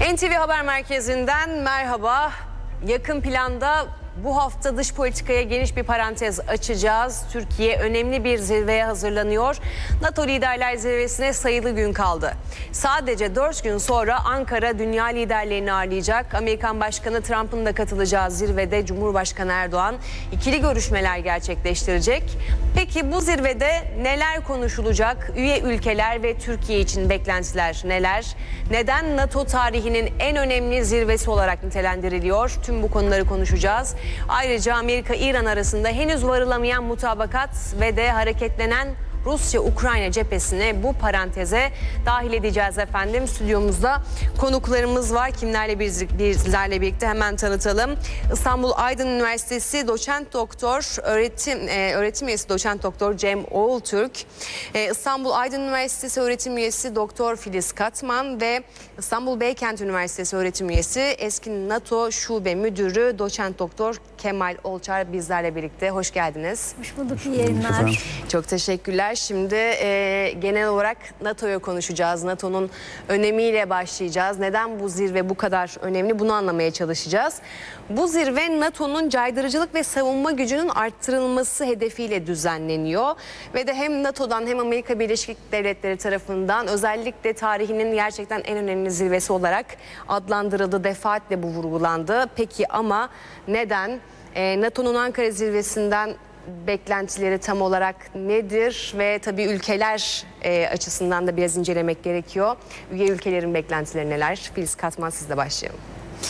NTV Haber Merkezi'nden merhaba. Yakın planda bu hafta dış politikaya geniş bir parantez açacağız. Türkiye önemli bir zirveye hazırlanıyor. NATO Liderler Zirvesi'ne sayılı gün kaldı. Sadece 4 gün sonra Ankara dünya liderlerini ağırlayacak. Amerikan Başkanı Trump'ın da katılacağı zirvede Cumhurbaşkanı Erdoğan ikili görüşmeler gerçekleştirecek. Peki bu zirvede neler konuşulacak? Üye ülkeler ve Türkiye için beklentiler neler? Neden NATO tarihinin en önemli zirvesi olarak nitelendiriliyor? Tüm bu konuları konuşacağız. Ayrıca Amerika-İran arasında henüz varılamayan mutabakat ve de hareketlenen Rusya-Ukrayna cephesine bu paranteze dahil edeceğiz efendim. Stüdyomuzda konuklarımız var. Kimlerle bizlerle birlikte hemen tanıtalım. İstanbul Aydın Üniversitesi Doçent Doktor öğretim üyesi Doçent Doktor Cem Oğultürk, İstanbul Aydın Üniversitesi öğretim üyesi Doktor Filiz Katman ve İstanbul Beykent Üniversitesi öğretim üyesi eski NATO Şube Müdürü Doçent Doktor Kemal Olçar bizlerle birlikte. Hoş geldiniz. Hoş bulduk. İyi yayınlar. Çok teşekkürler. Şimdi genel olarak NATO'yu konuşacağız. NATO'nun önemiyle başlayacağız. Neden bu zirve bu kadar önemli? Bunu anlamaya çalışacağız. Bu zirve NATO'nun caydırıcılık ve savunma gücünün arttırılması hedefiyle düzenleniyor. Ve de hem NATO'dan hem Amerika Birleşik Devletleri tarafından özellikle tarihinin gerçekten en önemli zirvesi olarak adlandırıldı. Defaatle bu vurgulandı. Peki ama neden? NATO'nun Ankara zirvesinden beklentileri tam olarak nedir ve tabii ülkeler açısından da biraz incelemek gerekiyor. Üye ülkelerin beklentileri neler? Filiz Katman, sizle başlayalım.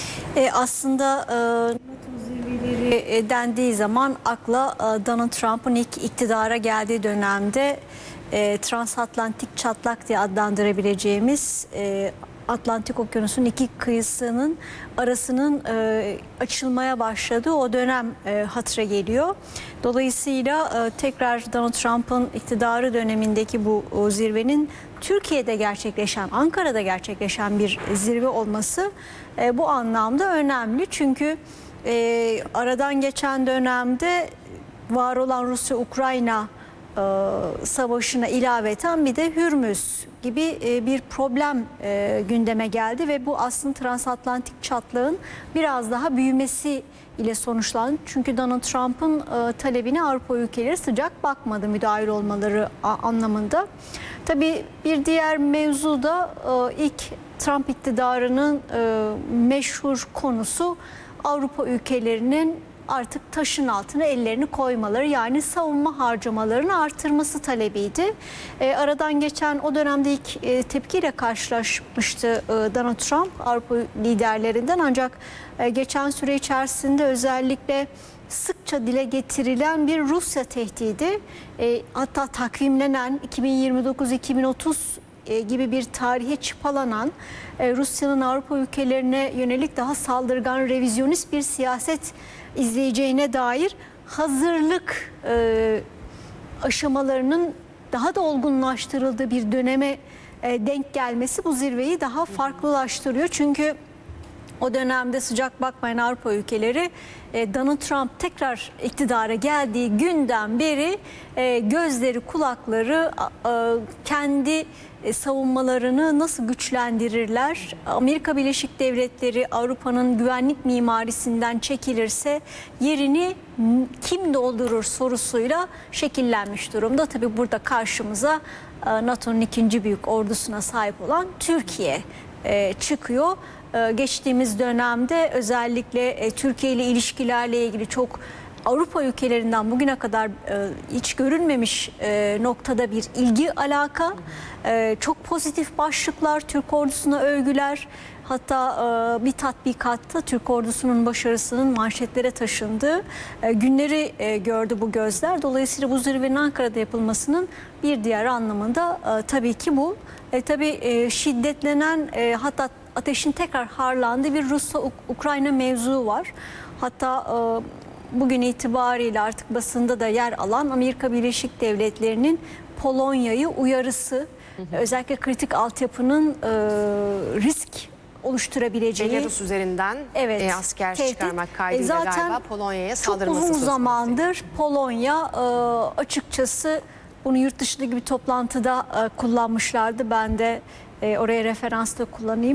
Aslında NATO zirveleri dendiği zaman akla Donald Trump'ın ilk iktidara geldiği dönemde transatlantik çatlak diye adlandırabileceğimiz Atlantik Okyanusu'nun iki kıyısının arasının açılmaya başladığı o dönem hatıra geliyor. Dolayısıyla tekrar Donald Trump'ın iktidarı dönemindeki bu zirvenin Türkiye'de gerçekleşen, Ankara'da gerçekleşen bir zirve olması bu anlamda önemli. Çünkü aradan geçen dönemde var olan Rusya-Ukrayna savaşına ilaveten bir de Hürmüz gibi bir problem gündeme geldi ve bu aslında transatlantik çatlağın biraz daha büyümesi ile sonuçlandı. Çünkü Donald Trump'ın talebine Avrupa ülkeleri sıcak bakmadı müdahil olmaları anlamında. Tabii bir diğer mevzu da ilk Trump iktidarının meşhur konusu Avrupa ülkelerinin artık taşın altına ellerini koymaları, yani savunma harcamalarını artırması talebiydi. Aradan geçen o dönemde ilk tepkiyle karşılaşmıştı Donald Trump Avrupa liderlerinden, ancak geçen süre içerisinde özellikle sıkça dile getirilen bir Rusya tehdidi, hatta takvimlenen 2029-2030 gibi bir tarihe çıpalanan Rusya'nın Avrupa ülkelerine yönelik daha saldırgan, revizyonist bir siyaset izleyeceğine dair hazırlık aşamalarının daha da olgunlaştırıldığı bir döneme denk gelmesi bu zirveyi daha farklılaştırıyor. Çünkü o dönemde sıcak bakmayan Avrupa ülkeleri Donald Trump tekrar iktidara geldiği günden beri gözleri, kulakları kendi savunmalarını nasıl güçlendirirler? Amerika Birleşik Devletleri Avrupa'nın güvenlik mimarisinden çekilirse yerini kim doldurur sorusuyla şekillenmiş durumda. Tabii burada karşımıza NATO'nun ikinci büyük ordusuna sahip olan Türkiye çıkıyor. Geçtiğimiz dönemde özellikle Türkiye ile ilişkilerle ilgili çok Avrupa ülkelerinden bugüne kadar hiç görülmemiş noktada bir ilgi, alaka, çok pozitif başlıklar, Türk ordusuna övgüler, hatta bir tatbikatta Türk ordusunun başarısının manşetlere taşındığı günleri gördü bu gözler. Dolayısıyla bu zirvenin Ankara'da yapılmasının bir diğer anlamında tabii ki bu. Tabii şiddetlenen, hatta ateşin tekrar harlandığı bir Rusya-Ukrayna mevzu var. Hatta bugün itibariyle artık basında da yer alan Amerika Birleşik Devletleri'nin Polonya'yı uyarısı, özellikle kritik altyapının risk oluşturabileceği, Belarus üzerinden asker çıkarmak kaydıyla galiba Polonya'ya saldırması. Çok uzun zamandır Polonya açıkçası bunu yurt dışındaki bir toplantıda kullanmışlardı. Ben de oraya referans da kullanayım.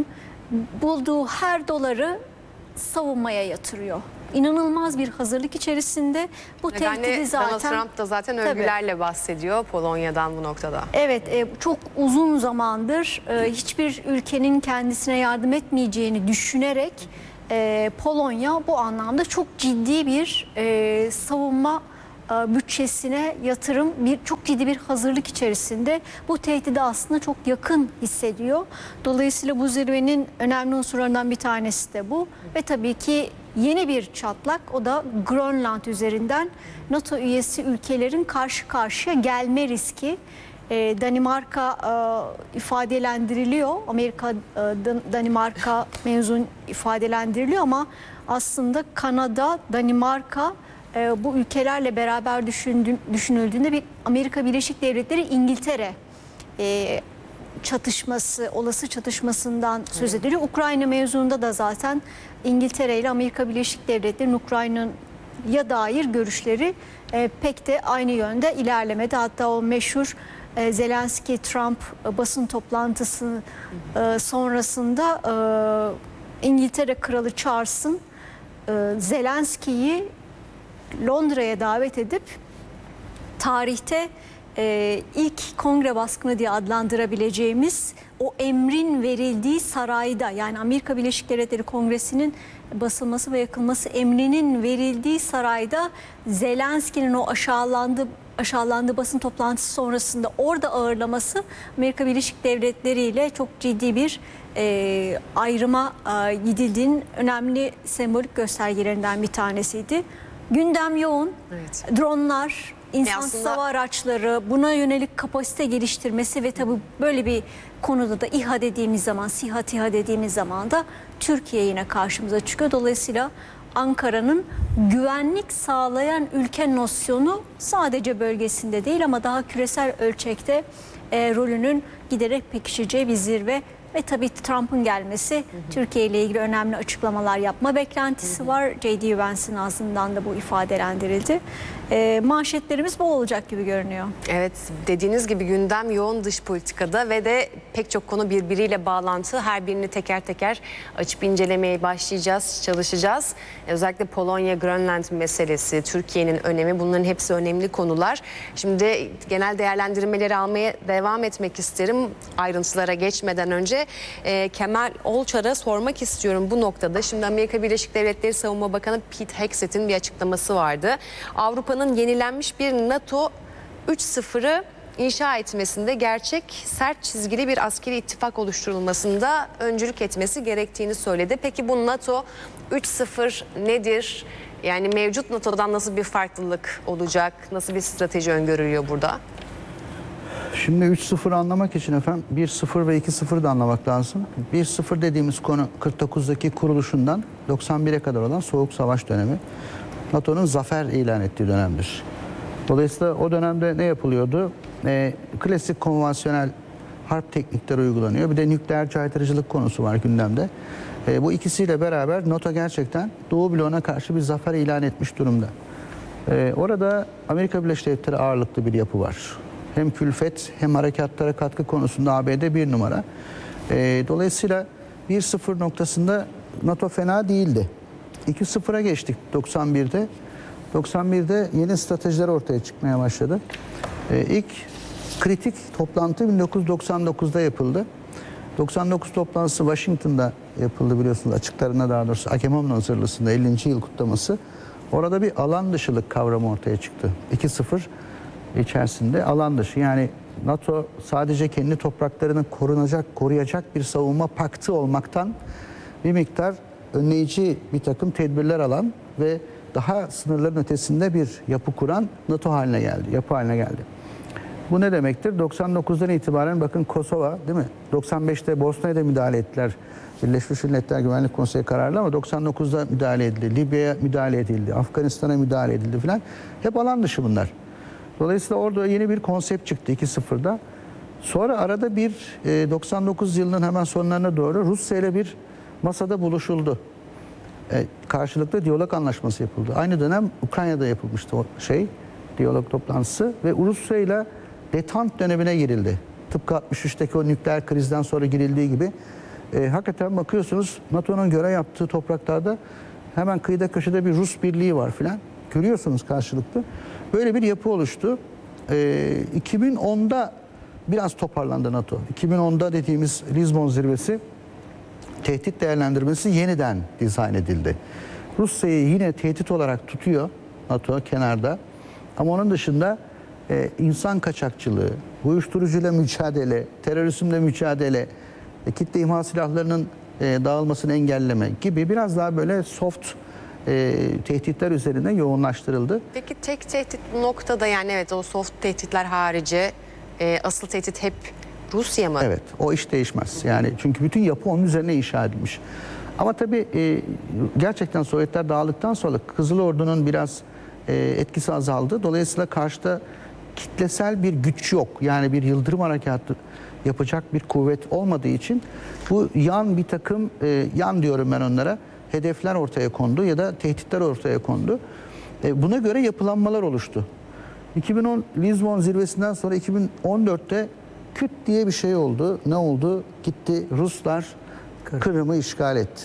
bulduğu her doları savunmaya yatırıyor. İnanılmaz bir hazırlık içerisinde. Bu tehdidi Nedenle zaten... Donald Trump da zaten Tabii. övgülerle bahsediyor Polonya'dan bu noktada. Evet, çok uzun zamandır hiçbir ülkenin kendisine yardım etmeyeceğini düşünerek Polonya bu anlamda çok ciddi bir savunma bütçesine yatırım, çok ciddi bir hazırlık içerisinde. Bu tehdidi aslında çok yakın hissediyor. Dolayısıyla bu zirvenin önemli unsurlarından bir tanesi de bu. Ve tabii ki yeni bir çatlak, o da Grönland üzerinden NATO üyesi ülkelerin karşı karşıya gelme riski. Danimarka ifadelendiriliyor. Amerika, Danimarka mevzun ifadelendiriliyor ama aslında Kanada, Danimarka bu ülkelerle beraber düşünüldüğünde bir Amerika Birleşik Devletleri, İngiltere çatışması, olası çatışmasından söz ediliyor. Ukrayna mevzuunda da zaten İngiltere ile Amerika Birleşik Devletleri'nin Ukrayna'ya dair görüşleri pek de aynı yönde ilerlemedi. Hatta o meşhur Zelenski-Trump basın toplantısı sonrasında İngiltere Kralı Charles'ın Zelenski'yi Londra'ya davet edip tarihte ilk kongre baskını diye adlandırabileceğimiz o emrin verildiği sarayda, yani Amerika Birleşik Devletleri Kongresi'nin basılması ve yakılması emrinin verildiği sarayda Zelenski'nin o aşağılandığı basın toplantısı sonrasında orada ağırlaması Amerika Birleşik Devletleri ile çok ciddi bir ayrıma gidildiğinin önemli sembolik göstergelerinden bir tanesiydi. Gündem yoğun. Evet. Dronlar, insansız hava araçları, buna yönelik kapasite geliştirmesi ve tabii böyle bir konuda da İHA dediğimiz zaman, SİHA dediğimiz zaman da Türkiye yine karşımıza çıkıyor. Dolayısıyla Ankara'nın güvenlik sağlayan ülke nosyonu sadece bölgesinde değil ama daha küresel ölçekte rolünün giderek pekişeceği bir zirve. Ve tabii Trump'ın gelmesi, Türkiye ile ilgili önemli açıklamalar yapma beklentisi var. J.D. Vance'in ağzından da bu ifadelendirildi. Manşetlerimiz bu olacak gibi görünüyor. Evet, dediğiniz gibi gündem yoğun dış politikada ve de pek çok konu birbiriyle bağlantı. Her birini teker teker açıp incelemeye başlayacağız, çalışacağız. Özellikle Polonya, Grönland meselesi, Türkiye'nin önemi, bunların hepsi önemli konular. Şimdi genel değerlendirmeleri almaya devam etmek isterim. Ayrıntılara geçmeden önce Kemal Olçar'a sormak istiyorum bu noktada. Şimdi Amerika Birleşik Devletleri Savunma Bakanı Pete Hegseth'in bir açıklaması vardı. Avrupa'nın yenilenmiş bir NATO 3.0'ı inşa etmesinde, gerçek sert çizgili bir askeri ittifak oluşturulmasında öncülük etmesi gerektiğini söyledi. Peki bu NATO 3.0 nedir? Yani mevcut NATO'dan nasıl bir farklılık olacak? Nasıl bir strateji öngörülüyor burada? Şimdi 3.0 anlamak için efendim 1.0 ve 2.0 da anlamak lazım. 1.0 dediğimiz konu 49'daki kuruluşundan 91'e kadar olan Soğuk Savaş dönemi. NATO'nun zafer ilan ettiği dönemdir. Dolayısıyla o dönemde ne yapılıyordu? Klasik konvansiyonel harp teknikleri uygulanıyor. Bir de nükleer caydırıcılık konusu var gündemde. Bu ikisiyle beraber NATO gerçekten Doğu bloğuna karşı bir zafer ilan etmiş durumda. Orada Amerika Birleşik Devletleri ağırlıklı bir yapı var. Hem külfet hem harekatlara katkı konusunda ABD bir numara. Dolayısıyla 1.0 noktasında NATO fena değildi. 2.0'a geçtik 91'de. 91'de yeni stratejiler ortaya çıkmaya başladı. İlk kritik toplantı 1999'da yapıldı. 99 toplantısı Washington'da yapıldı biliyorsunuz, açıklarına daha doğrusu Agamemnon Zırhlısı'nda 50. yıl kutlaması. Orada bir alan dışılık kavramı ortaya çıktı. 2.0 içerisinde alan dışı, yani NATO sadece kendi topraklarını koruyacak bir savunma paktı olmaktan bir miktar önleyici bir takım tedbirler alan ve daha sınırların ötesinde bir yapı kuran NATO haline geldi, yapı haline geldi. Bu ne demektir? 99'dan itibaren bakın Kosova, değil mi? 95'te Bosna'ya da müdahale ettiler. Birleşmiş Milletler Güvenlik Konseyi kararlı ama 99'da müdahale edildi. Libya'ya müdahale edildi. Afganistan'a müdahale edildi filan. Hep alan dışı bunlar. Dolayısıyla orada yeni bir konsept çıktı 2.0'da. Sonra arada bir 99 yılının hemen sonlarına doğru Rusya ile bir masada buluşuldu. Karşılıklı diyalog anlaşması yapıldı. Aynı dönem Ukrayna'da yapılmıştı o diyalog toplantısı ve Rusya ile detant dönemine girildi. Tıpkı 63'teki o nükleer krizden sonra girildiği gibi Hakikaten bakıyorsunuz NATO'nun görev yaptığı topraklarda hemen kıyıda köşede bir Rus birliği var filan. Görüyorsunuz karşılıklı. Böyle bir yapı oluştu. 2010'da biraz toparlandı NATO. 2010'da dediğimiz Lizbon zirvesi tehdit değerlendirmesi yeniden dizayn edildi. Rusya'yı yine tehdit olarak tutuyor NATO kenarda. Ama onun dışında insan kaçakçılığı, uyuşturucuyla mücadele, terörizmle mücadele, kitle imha silahlarının dağılmasını engelleme gibi biraz daha böyle soft tehditler üzerine yoğunlaştırıldı. Peki tek tehdit bu noktada, yani evet, o soft tehditler harici asıl tehdit hep Rusya mı? Evet, o iş değişmez. Yani çünkü bütün yapı onun üzerine inşa edilmiş. Ama tabii gerçekten Sovyetler dağıldıktan sonra Kızıl Ordu'nun biraz etkisi azaldı. Dolayısıyla karşıda kitlesel bir güç yok. Yani bir yıldırım harekatı yapacak bir kuvvet olmadığı için bu yan bir takım, yan diyorum ben onlara, hedefler ortaya kondu ya da tehditler ortaya kondu. Buna göre yapılanmalar oluştu. 2010 Lizbon zirvesinden sonra 2014'te küt diye bir şey oldu. Ne oldu? Gitti Ruslar Kırım'ı işgal etti.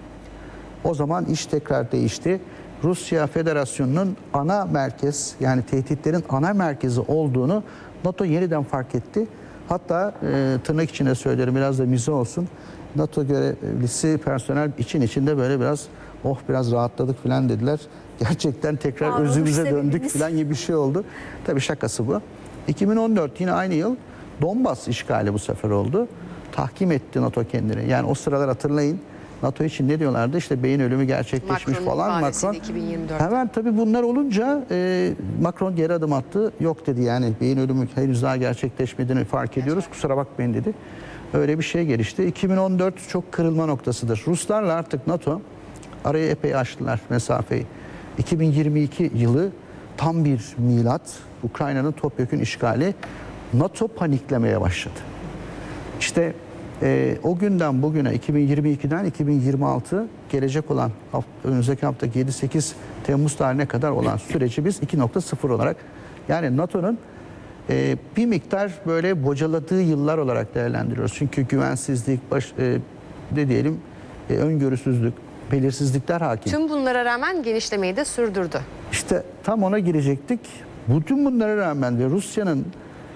O zaman iş tekrar değişti. Rusya Federasyonu'nun ana merkez, yani tehditlerin ana merkezi olduğunu NATO yeniden fark etti. Hatta tırnak içinde söylerim, biraz da mize olsun. NATO görevlisi personel içinde böyle biraz rahatladık falan dediler. Gerçekten tekrar özümüze döndük falan gibi bir şey oldu. Tabii şakası bu. 2014 yine aynı yıl Donbas işgali bu sefer oldu. Tahkim etti NATO kendini. Yani o sıralar hatırlayın, NATO için ne diyorlardı? İşte beyin ölümü gerçekleşmiş falan. Macron 2024. hemen tabii bunlar olunca Macron geri adım attı. Yok dedi, yani beyin ölümü henüz daha gerçekleşmediğini fark ediyoruz. Kusura bakmayın dedi. Öyle bir şey gelişti. 2014 çok kırılma noktasıdır. Ruslarla artık NATO arayı epey aştılar mesafeyi. 2022 yılı tam bir milat. Ukrayna'nın topyekün işgali. NATO paniklemeye başladı. İşte o günden bugüne 2022'den 2026 gelecek olan önümüzdeki hafta 7-8 Temmuz tarihine kadar olan süreci biz 2.0 olarak, yani NATO'nun bir miktar böyle bocaladığı yıllar olarak değerlendiriyoruz. Çünkü güvensizlik, ne diyelim, öngörüsüzlük, belirsizlikler hakim. Tüm bunlara rağmen genişlemeyi de sürdürdü. İşte tam ona girecektik. Bütün bunlara rağmen ve Rusya'nın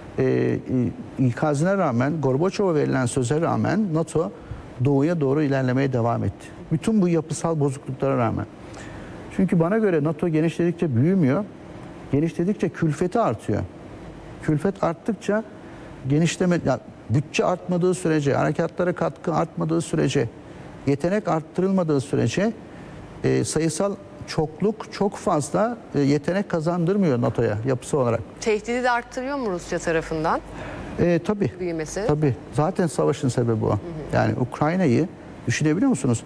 ikazına rağmen, Gorbaçov'a verilen söze rağmen NATO doğuya doğru ilerlemeye devam etti. Bütün bu yapısal bozukluklara rağmen. Çünkü bana göre NATO genişledikçe büyümüyor, genişledikçe külfeti artıyor. Külfet arttıkça genişleme, yani bütçe artmadığı sürece, harekatlara katkı artmadığı sürece, yetenek arttırılmadığı sürece sayısal çokluk çok fazla yetenek kazandırmıyor NATO'ya yapısı olarak. Tehdidi de arttırıyor mu Rusya tarafından? Tabii. Büyümesi. Tabii. Zaten savaşın sebebi o. Yani Ukrayna'yı düşünebiliyor musunuz?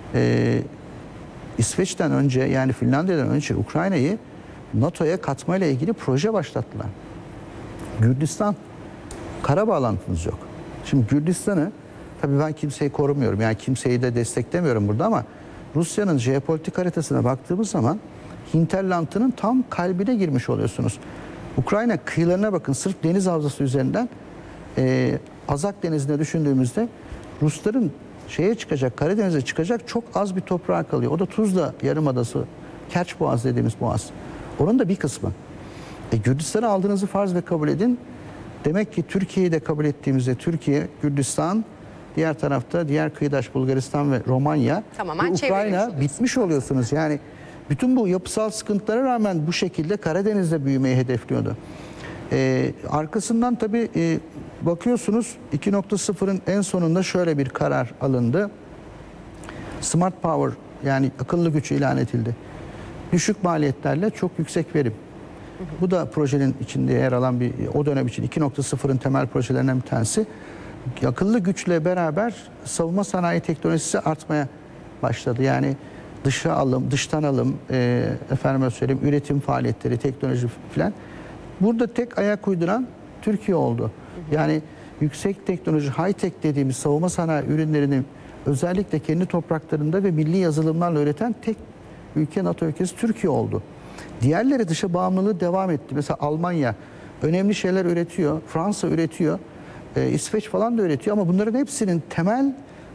İsveç'ten önce, yani Finlandiya'dan önce Ukrayna'yı NATO'ya katmayla ilgili proje başlattılar. Gürcistan, kara bağlantınız yok. Şimdi Gürcistan'ı, tabii ben kimseyi korumuyorum. Yani kimseyi de desteklemiyorum burada ama Rusya'nın jeopolitik haritasına baktığımız zaman hinterlandının tam kalbine girmiş oluyorsunuz. Ukrayna kıyılarına bakın, sırf deniz havzası üzerinden Azak Denizi'ne düşündüğümüzde Rusların Karadeniz'e çıkacak çok az bir toprağı kalıyor. O da Tuzla Yarımadası, Kerç Boğazı dediğimiz boğaz. Onun da bir kısmı. Gürcistan'ı aldığınızı farz ve kabul edin. Demek ki Türkiye'yi de kabul ettiğimizde Türkiye, Gürcistan, diğer tarafta diğer kıyıdaş Bulgaristan ve Romanya Tamamen ve Ukrayna bitmiş oluyorsunuz. Yani bütün bu yapısal sıkıntılara rağmen bu şekilde Karadeniz'de büyümeyi hedefliyordu. Arkasından tabii bakıyorsunuz 2.0'ın en sonunda şöyle bir karar alındı. Smart Power, yani akıllı güç ilan edildi. Düşük maliyetlerle çok yüksek verim. Bu da projenin içinde yer alan o dönem için 2.0'ın temel projelerinden bir tanesi. Akıllı güçle beraber savunma sanayi teknolojisi artmaya başladı. Yani dıştan alım, efendime söyleyeyim, üretim faaliyetleri, teknoloji falan. Burada tek ayak uyduran Türkiye oldu. Yani yüksek teknoloji, high-tech dediğimiz savunma sanayi ürünlerini özellikle kendi topraklarında ve milli yazılımlarla üreten tek ülke, NATO ülkesi Türkiye oldu. Diğerleri dışa bağımlılığı devam etti. Mesela Almanya önemli şeyler üretiyor, Fransa üretiyor, İsveç falan da üretiyor ama bunların hepsinin temel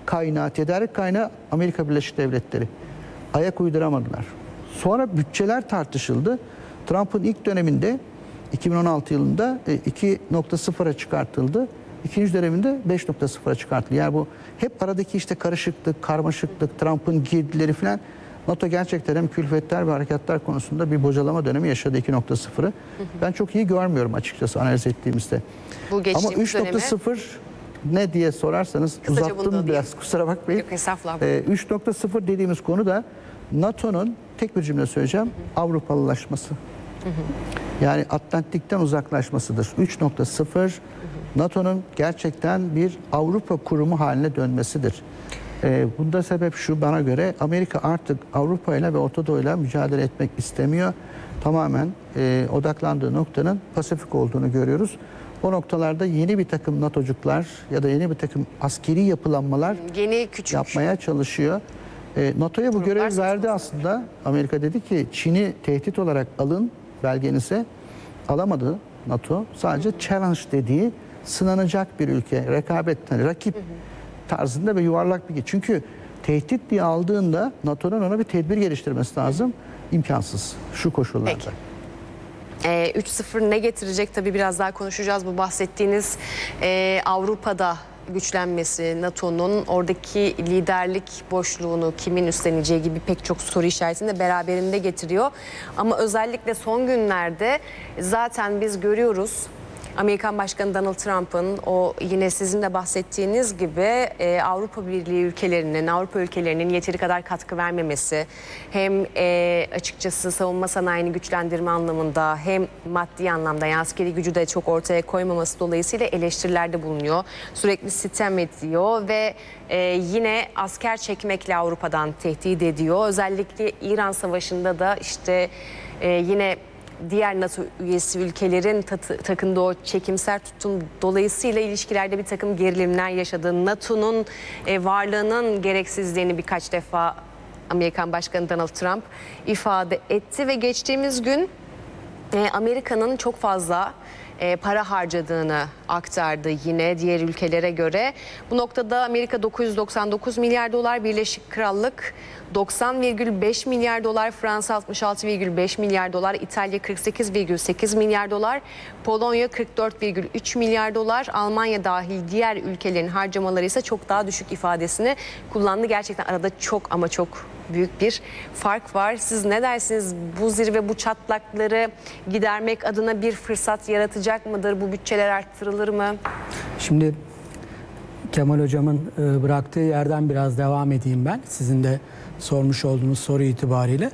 kaynağı, tedarik kaynağı Amerika Birleşik Devletleri. Ayak uyduramadılar. Sonra bütçeler tartışıldı. Trump'ın ilk döneminde 2016 yılında 2.0'a çıkartıldı. İkinci döneminde 5.0'a çıkartıldı. Yani bu hep aradaki işte karışıklık, karmaşıklık, Trump'ın girdileri falan. NATO gerçekten hem külfetler ve harekatlar konusunda bir bocalama dönemi yaşadı 2.0'ı. Ben çok iyi görmüyorum açıkçası analiz ettiğimizde. Bu Ama geçtiğimiz 3.0 ne diye sorarsanız Kısaca bunu da uzattım biraz, diyeyim. kusura bakmayın. Yok, estağfurullah. 3.0 dediğimiz konu da NATO'nun, tek bir cümle söyleyeceğim, Avrupalılaşması. Yani Atlantik'ten uzaklaşmasıdır. 3.0 NATO'nun gerçekten bir Avrupa kurumu haline dönmesidir. Bunda sebep şu, bana göre Amerika artık Avrupa ile ve Orta Doğu ile mücadele etmek istemiyor. Tamamen odaklandığı noktanın Pasifik olduğunu görüyoruz. O noktalarda yeni bir takım NATO'cuklar ya da yeni bir takım askeri yapılanmalar Yeni küçük. yapmaya çalışıyor. NATO'ya bu görevi verdi aslında. Amerika dedi ki Çin'i tehdit olarak alın belgenize. Alamadı NATO. Sadece challenge dediği sınanacak bir ülke, rekabet, rakip tarzında ve yuvarlak bir. Çünkü tehdit diye aldığında NATO'nun ona bir tedbir geliştirmesi lazım. İmkansız şu koşullarda. Peki. 3.0 ne getirecek tabii biraz daha konuşacağız. Bu bahsettiğiniz Avrupa'da güçlenmesi, NATO'nun oradaki liderlik boşluğunu kimin üstleneceği gibi pek çok soru işaretini de beraberinde getiriyor. Ama özellikle son günlerde zaten biz görüyoruz. Amerikan Başkanı Donald Trump'ın o yine sizin de bahsettiğiniz gibi Avrupa Birliği ülkelerinin, Avrupa ülkelerinin yeteri kadar katkı vermemesi, hem açıkçası savunma sanayini güçlendirme anlamında hem maddi anlamda, yani askeri gücü de çok ortaya koymaması dolayısıyla eleştirilerde bulunuyor. Sürekli sitem ediyor ve yine asker çekmekle Avrupa'dan tehdit ediyor. Özellikle İran Savaşı'nda da işte yine diğer NATO üyesi ülkelerin takındığı o çekimser tutum dolayısıyla ilişkilerde bir takım gerilimler yaşadığı, NATO'nun varlığının gereksizliğini birkaç defa Amerikan Başkanı Donald Trump ifade etti ve geçtiğimiz gün Amerika'nın çok fazla para harcadığını aktardı yine diğer ülkelere göre. Bu noktada Amerika 999 milyar dolar, Birleşik Krallık 90,5 milyar dolar, Fransa 66,5 milyar dolar, İtalya 48,8 milyar dolar, Polonya 44,3 milyar dolar, Almanya dahil diğer ülkelerin harcamaları ise çok daha düşük ifadesini kullandı. Gerçekten arada çok ama çok büyük bir fark var. Siz ne dersiniz? Bu zirve, bu çatlakları gidermek adına bir fırsat yaratacak mıdır? Bu bütçeler arttırılır mı? Şimdi Kemal Hocam'ın bıraktığı yerden biraz devam edeyim ben. Sizin de sormuş olduğunuz soru itibariyle.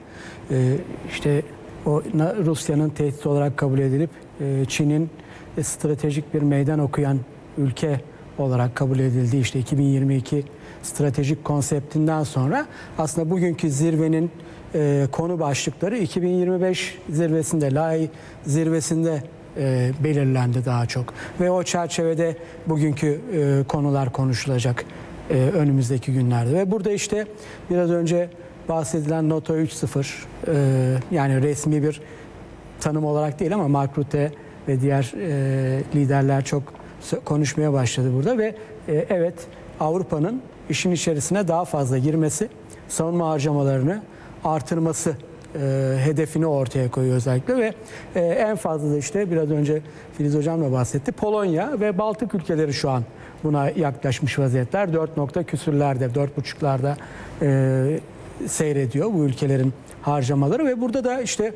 İşte o Rusya'nın tehdit olarak kabul edilip Çin'in stratejik bir meydan okuyan ülke olarak kabul edildi. İşte 2022 stratejik konseptinden sonra aslında bugünkü zirvenin konu başlıkları 2025 zirvesinde, Lahey zirvesinde belirlendi daha çok. Ve o çerçevede bugünkü konular konuşulacak önümüzdeki günlerde. Ve burada işte biraz önce bahsedilen NATO 3.0 yani resmi bir tanım olarak değil ama Mark Rutte ve diğer liderler çok konuşmaya başladı burada ve evet, Avrupa'nın işin içerisine daha fazla girmesi, savunma harcamalarını artırması hedefini ortaya koyuyor özellikle ve en fazla da işte biraz önce Filiz Hocam da bahsetti, Polonya ve Baltık ülkeleri şu an buna yaklaşmış vaziyetler. 4 küsürlerde, 4,5'larda seyrediyor bu ülkelerin harcamaları ve burada da işte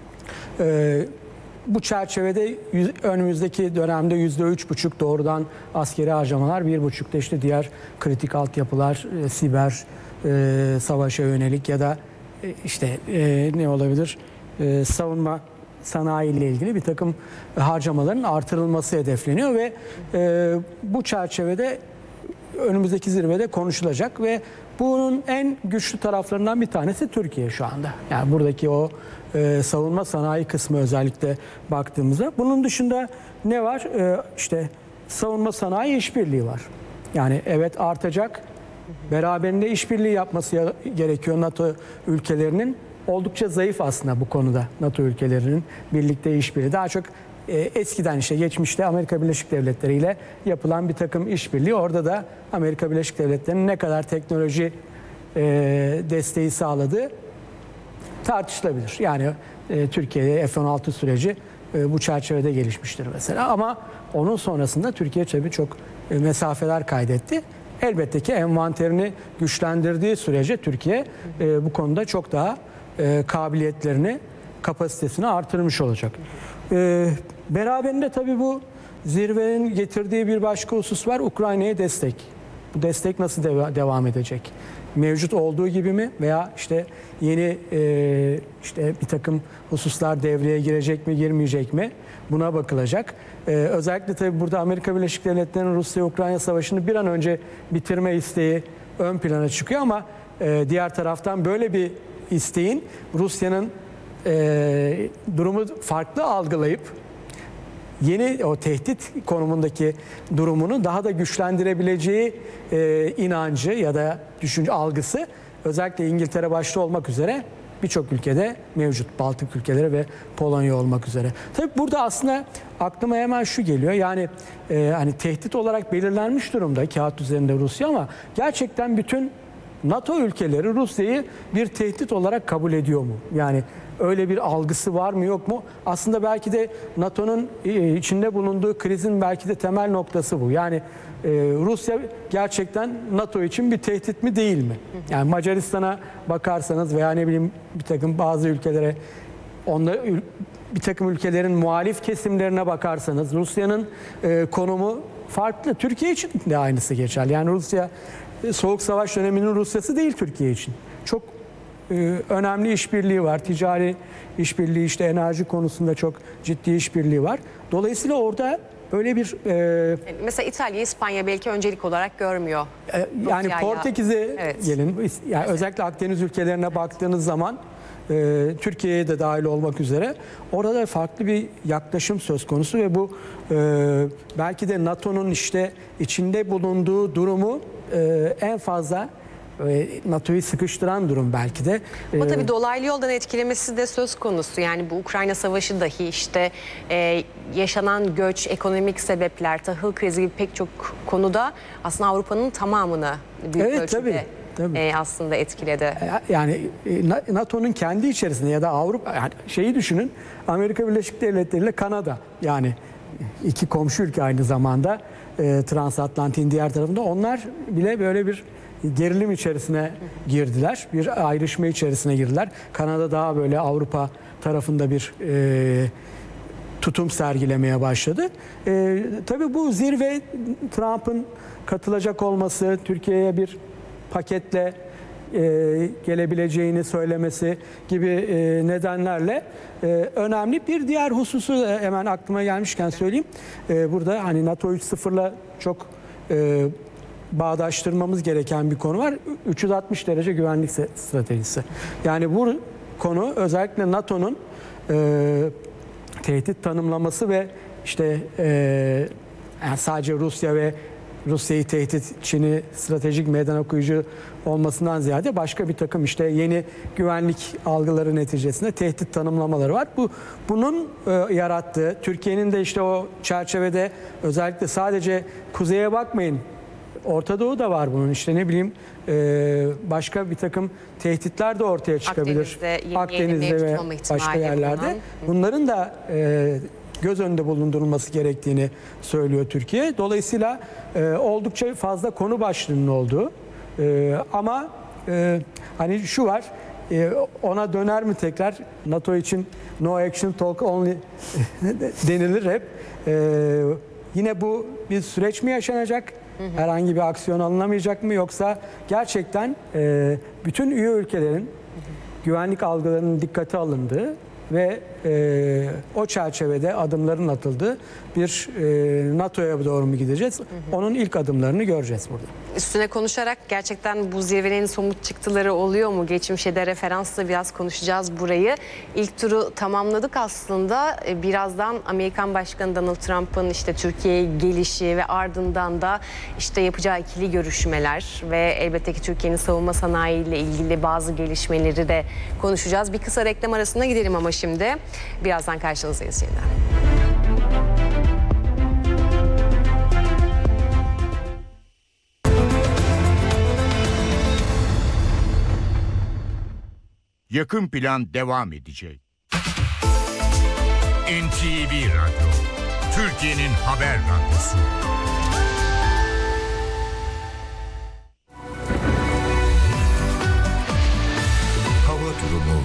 bu çerçevede önümüzdeki dönemde %3,5 doğrudan askeri harcamalar, 1,5'da işte diğer kritik altyapılar, siber savaşa yönelik ya da işte ne olabilir, savunma sanayi ile ilgili bir takım harcamaların artırılması hedefleniyor ve bu çerçevede önümüzdeki zirvede konuşulacak ve bunun en güçlü taraflarından bir tanesi Türkiye şu anda. Yani buradaki o savunma sanayi kısmı özellikle baktığımızda. Bunun dışında ne var? İşte savunma sanayi işbirliği var. Yani evet, artacak. Beraberinde işbirliği yapması gerekiyor NATO ülkelerinin. Oldukça zayıf aslında bu konuda NATO ülkelerinin birlikte işbirliği. Daha çok eskiden işte geçmişte Amerika Birleşik Devletleri ile yapılan bir takım işbirliği. Orada da Amerika Birleşik Devletleri'nin ne kadar teknoloji desteği sağladığı tartışılabilir. Yani Türkiye'ye F-16 süreci bu çerçevede gelişmiştir mesela. Ama onun sonrasında Türkiye tabii çok mesafeler kaydetti. Elbette ki envanterini güçlendirdiği sürece Türkiye bu konuda çok daha kabiliyetlerini, kapasitesini artırmış olacak. Beraberinde tabii bu zirvenin getirdiği bir başka husus var. Ukrayna'ya destek. Bu destek nasıl devam edecek? Mevcut olduğu gibi mi veya işte yeni işte bir takım hususlar devreye girecek mi, girmeyecek mi? Buna bakılacak. Özellikle tabii burada Amerika Birleşik Devletleri'nin Rusya-Ukrayna savaşını bir an önce bitirme isteği ön plana çıkıyor ama diğer taraftan böyle bir isteğin Rusya'nın durumu farklı algılayıp yeni o tehdit konumundaki durumunu daha da güçlendirebileceği inancı ya da düşünce algısı özellikle İngiltere başta olmak üzere birçok ülkede mevcut. Baltık ülkeleri ve Polonya olmak üzere. Tabii burada aslında aklıma hemen şu geliyor. Yani hani tehdit olarak belirlenmiş durumda kağıt üzerinde Rusya ama gerçekten bütün NATO ülkeleri Rusya'yı bir tehdit olarak kabul ediyor mu? Yani öyle bir algısı var mı yok mu? Aslında belki de NATO'nun içinde bulunduğu krizin belki de temel noktası bu. Yani Rusya gerçekten NATO için bir tehdit mi değil mi? Yani Macaristan'a bakarsanız veya ne bileyim bir takım bazı ülkelere bir takım ülkelerin muhalif kesimlerine bakarsanız Rusya'nın konumu farklı. Türkiye için de aynısı geçerli. Yani Rusya Soğuk Savaş döneminin Rusyası değil Türkiye için. Çok önemli işbirliği var. Ticari işbirliği, işte enerji konusunda çok ciddi işbirliği var. Dolayısıyla orada böyle bir mesela İtalya, İspanya belki öncelik olarak görmüyor. Yani Rusya'ya. Portekiz'e Evet. gelin. Yani özellikle Akdeniz ülkelerine baktığınız zaman Türkiye'ye de dahil olmak üzere orada farklı bir yaklaşım söz konusu ve bu belki de NATO'nun işte içinde bulunduğu durumu en fazla NATO'yu sıkıştıran durum belki de. Ama tabii dolaylı yoldan etkilemesi de söz konusu. Yani bu Ukrayna Savaşı dahi işte yaşanan göç, ekonomik sebepler, tahıl krizi gibi pek çok konuda aslında Avrupa'nın tamamını büyük Evet, ölçüde tabii. aslında etkiledi. Yani NATO'nun kendi içerisinde ya da Avrupa, yani şeyi düşünün, Amerika Birleşik Devletleri ile Kanada, yani iki komşu ülke aynı zamanda Transatlantik'in diğer tarafında, onlar bile böyle bir gerilim içerisine girdiler. Bir ayrışma içerisine girdiler. Kanada daha böyle Avrupa tarafında bir tutum sergilemeye başladı. Tabii bu zirve, Trump'ın katılacak olması, Türkiye'ye bir paketle gelebileceğini söylemesi gibi nedenlerle önemli. Bir diğer hususu hemen aklıma gelmişken söyleyeyim. Burada hani NATO 3.0'la çok bağdaştırmamız gereken bir konu var. 360 derece güvenlik stratejisi. Yani bu konu özellikle NATO'nun tehdit tanımlaması ve işte yani sadece Rusya ve Rusya'yı tehdit, Çin'i stratejik meydan okuyucu olmasından ziyade başka bir takım işte yeni güvenlik algıları neticesinde tehdit tanımlamaları var. Bunun yarattığı, Türkiye'nin de işte o çerçevede özellikle sadece kuzeye bakmayın, Orta Doğu da var bunun, işte ne bileyim başka bir takım tehditler de ortaya çıkabilir. Akdeniz'de ve başka yerlerde. Bunların da göz önünde bulundurulması gerektiğini söylüyor Türkiye. Dolayısıyla oldukça fazla konu başlığının olduğu ama hani şu var, ona döner mi tekrar? NATO için no action talk only denilir hep. Yine bu bir süreç mi yaşanacak? Herhangi bir aksiyon alınamayacak mı? Yoksa gerçekten bütün üye ülkelerin güvenlik algılarının dikkate alındığı ve o çerçevede adımların atıldığı bir NATO'ya doğru mu gideceğiz? Onun ilk adımlarını göreceğiz burada. Üstüne konuşarak gerçekten bu zirvenin somut çıktıları oluyor mu? Geçmişe de referansla biraz konuşacağız burayı. İlk turu tamamladık aslında. Birazdan Amerikan Başkanı Donald Trump'ın işte Türkiye'ye gelişi ve ardından da işte yapacağı ikili görüşmeler ve elbette ki Türkiye'nin savunma sanayi ile ilgili bazı gelişmeleri de konuşacağız. Bir kısa reklam arasına gidelim ama şimdi birazdan karşınızdayız yeniden. Yakın Plan devam edecek. NTV Radyo, Türkiye'nin haber radyosu. Hava durumu.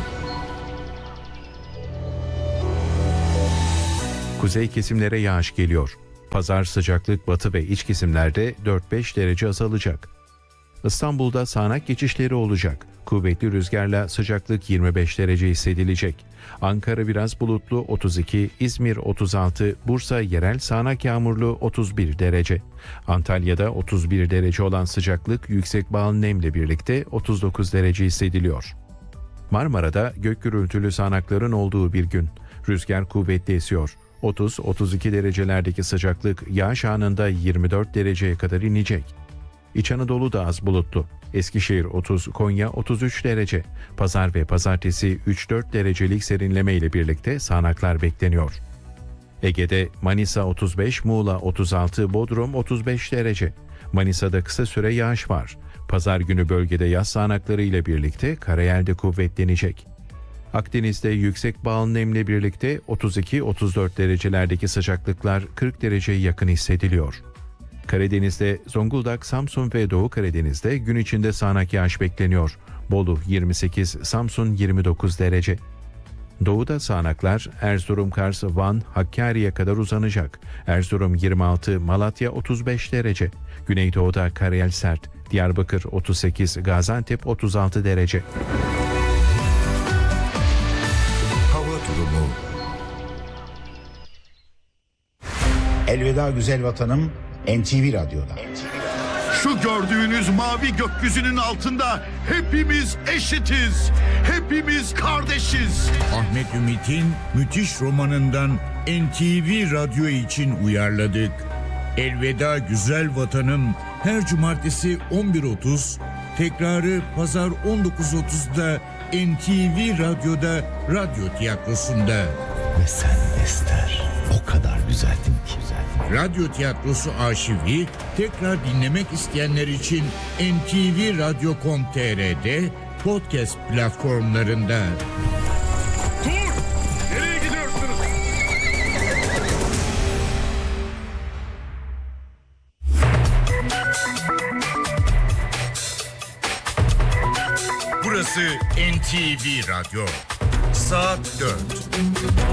Kuzey kesimlere yağış geliyor. Pazar sıcaklık batı ve iç kesimlerde 4-5 derece azalacak. İstanbul'da sağanak geçişleri olacak. Kuvvetli rüzgarla sıcaklık 25 derece hissedilecek. Ankara biraz bulutlu 32, İzmir 36, Bursa yerel sağanak yağmurlu 31 derece. Antalya'da 31 derece olan sıcaklık yüksek bağlı nemle birlikte 39 derece hissediliyor. Marmara'da gök gürültülü sağanakların olduğu bir gün. Rüzgar kuvvetli esiyor. 30-32 derecelerdeki sıcaklık yağış anında 24 dereceye kadar inecek. İç Anadolu da az bulutlu. Eskişehir 30, Konya 33 derece. Pazar ve pazartesi 3-4 derecelik serinleme ile birlikte sağanaklar bekleniyor. Ege'de Manisa 35, Muğla 36, Bodrum 35 derece. Manisa'da kısa süre yağış var. Pazar günü bölgede yaz sağanakları ile birlikte karayelde kuvvetlenecek. Akdeniz'de yüksek bağlı nemle birlikte 32-34 derecelerdeki sıcaklıklar 40 dereceye yakın hissediliyor. Karadeniz'de Zonguldak, Samsun ve Doğu Karadeniz'de gün içinde sağanak yağış bekleniyor. Bolu 28, Samsun 29 derece. Doğuda sağanaklar Erzurum, Kars, Van, Hakkari'ye kadar uzanacak. Erzurum 26, Malatya 35 derece. Güneydoğu'da karayel sert. Diyarbakır 38, Gaziantep 36 derece. Hava durumu. Elveda güzel vatanım NTV Radyo'da. Şu gördüğünüz mavi gökyüzünün altında hepimiz eşitiz. Hepimiz kardeşiz. Ahmet Ümit'in müthiş romanından NTV Radyo için uyarladık. Elveda güzel vatanım her cumartesi 11.30, tekrarı pazar 19.30'da NTV Radyo'da Radyo Tiyatrosu'nda. Ve sen Ester o kadar güzeldin ki. Radyo Tiyatrosu arşivi tekrar dinlemek isteyenler için ntvradyo.com.tr'de podcast platformlarında. Dur! Nereye gidiyorsunuz? Burası NTV Radyo. Saat 4.